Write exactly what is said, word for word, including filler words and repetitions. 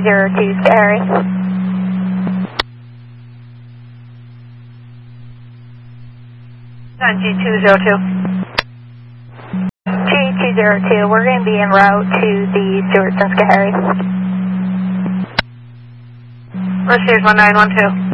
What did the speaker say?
zero two, Harry. On G two zero two. G two zero two, we're going to be en route to the Stewartson Schoharie. Received one nine one two.